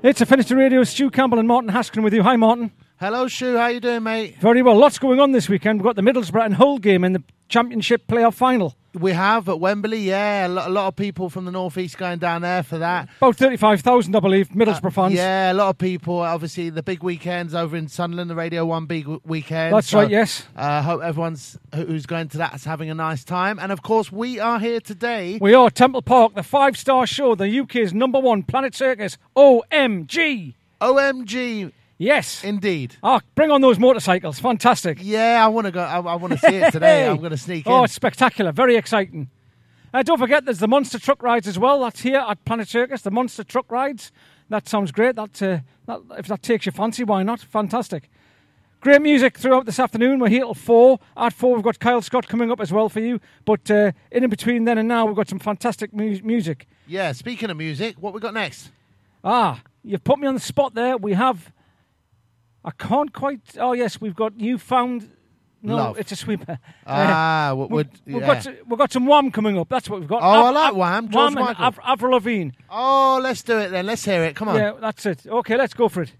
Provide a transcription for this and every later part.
It's Affinity Radio. Stu Campbell and Martin Haskins with you. Hi, Martin. Hello, Stu. How you doing, mate? Very well. Lots going on this weekend. We've got the Middlesbrough and Hull game in the Championship playoff final. We have at Wembley, yeah. A lot of people from the North East going down there for that. About 35,000, I believe, Middlesbrough fans. Yeah, a lot of people. Obviously, the big weekends over in Sunderland, the Radio 1 big weekend. That's right, yes. Hope everyone's who's going to that is having a nice time. And, of course, we are here today. We are Temple Park, the 5-star show, the UK's #1 Planet Circus. OMG. OMG. Yes. Indeed. Oh, bring on those motorcycles. Fantastic. Yeah, I want to go. I want to see it today. Hey. I'm going to sneak in. Oh, it's spectacular. Very exciting. Don't forget, there's the Monster Truck Rides as well. That's here at Planet Circus, the Monster Truck Rides. That sounds great. That if that takes your fancy, why not? Fantastic. Great music throughout this afternoon. We're here till 4. At 4, we've got Kyle Scott coming up as well for you. But in between then and now, we've got some fantastic music. Yeah, speaking of music, what we got next? You've put me on the spot there. We have... I can't quite... Oh, yes, we've got You Found... No, Love. It's a sweeper. We've got some Wham coming up. That's what we've got. I like Wham. George Wham Michael. and Avril Lavigne. Oh, let's do it then. Let's hear it. Come on. Yeah, that's it. Okay, let's go for it.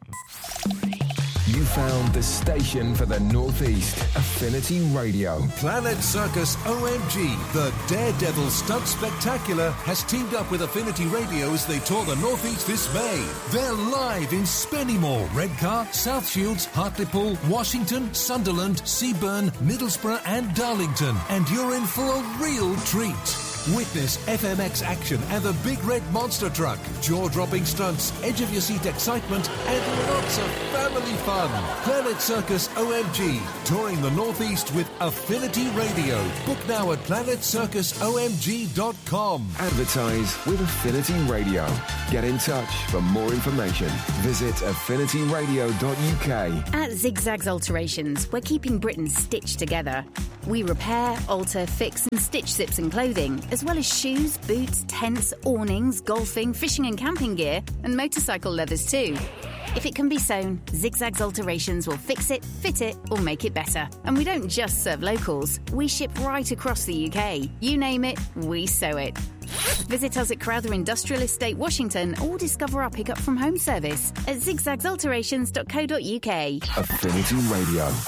You found the station for the Northeast, Affinity Radio. Planet Circus OMG, the Daredevil Stunt Spectacular, has teamed up with Affinity Radio as they tour the Northeast this May. They're live in Spennymoor, Redcar, South Shields, Hartlepool, Washington, Sunderland, Seaburn, Middlesbrough and Darlington. And you're in for a real treat. Witness FMX action and the Big Red Monster Truck, jaw-dropping stunts, edge-of-your-seat excitement, and lots of family fun. Planet Circus OMG, touring the Northeast with Affinity Radio. Book now at planetcircusomg.com. Advertise with Affinity Radio. Get in touch for more information. Visit affinityradio.uk. At Zigzags Alterations, we're keeping Britain stitched together. We repair, alter, fix and stitch zips and clothing, as well as shoes, boots, tents, awnings, golfing, fishing and camping gear, and motorcycle leathers too. If it can be sewn, Zigzags Alterations will fix it, fit it, or make it better. And we don't just serve locals. We ship right across the UK. You name it, we sew it. Visit us at Crowther Industrial Estate, Washington, or discover our pick-up from home service at zigzagsalterations.co.uk. Affinity Radio.